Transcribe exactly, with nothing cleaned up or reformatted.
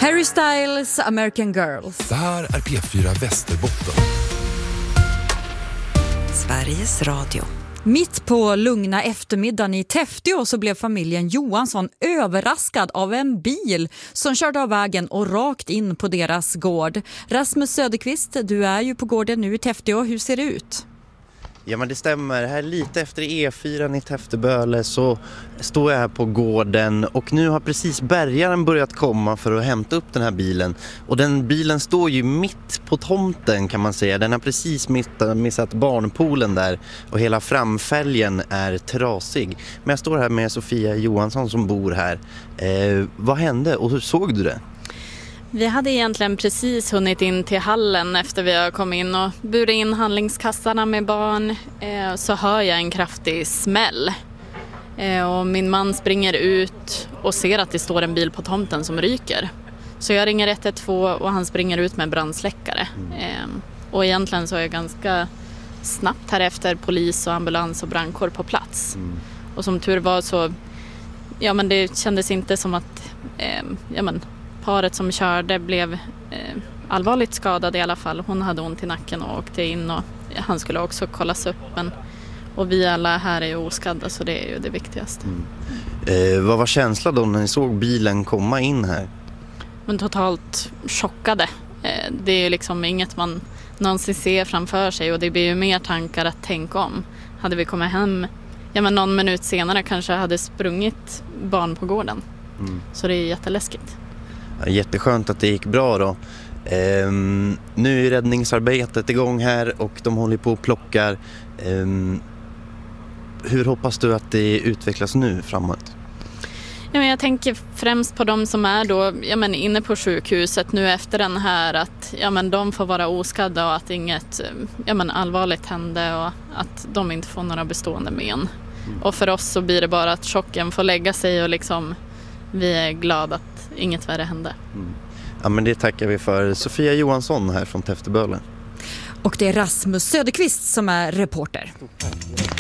Harry Styles, American Girls. Det här är P fyra Västerbotten. Sveriges Radio. Mitt på lugna eftermiddagen i Täftö så blev familjen Johansson överraskad av en bil som körde av vägen och rakt in på deras gård. Rasmus Söderqvist, du är ju på gården nu i Täftö. Hur ser det ut? Ja, men det stämmer. Här lite efter E fyra i Täfteböle så står jag här på gården och nu har precis bärgaren börjat komma för att hämta upp den här bilen. Och den bilen står ju mitt på tomten kan man säga. Den har precis missat barnpoolen där och hela framfälgen är trasig. Men jag står här med Sofia Johansson som bor här. Eh, vad hände och hur såg du det? Vi hade egentligen precis hunnit in till hallen efter vi har kommit in och burit in handlingskassarna med barn. Eh, så hör jag en kraftig smäll. Eh, och min man springer ut och ser att det står en bil på tomten som ryker. Så jag ringer ett ett två och han springer ut med brandsläckare. Eh, och egentligen så är jag ganska snabbt här efter polis och ambulans och brandkår på plats. Mm. Och som tur var så, ja men det kändes inte som att, eh, ja men... paret som körde blev eh, allvarligt skadad i alla fall. Hon hade ont i nacken och åkte in och han skulle också kollas upp. Men, och vi alla här är ju oskadda så det är ju det viktigaste. Mm. Eh, vad var känslan då när ni såg bilen komma in här? Men totalt chockade. Eh, det är ju liksom inget man någonsin ser framför sig och det blir ju mer tankar att tänka om. Hade vi kommit hem ja, men någon minut senare kanske hade sprungit barn på gården. Mm. Så det är jätteläskigt. Jätteskönt att det gick bra då. Ehm, nu är räddningsarbetet igång här och de håller på och plockar. Ehm, hur hoppas du att det utvecklas nu framåt? Ja, men jag tänker främst på de som är då, ja, men inne på sjukhuset nu efter den här att ja, men de får vara oskadda och att inget ja, men allvarligt hände och att de inte får några bestående men. Mm. Och för oss så blir det bara att chocken får lägga sig och liksom vi är glada att inget värre hände. Mm. Ja, men det tackar vi för. Sofia Johansson här från Täfteböle. Och det är Rasmus Söderqvist som är reporter.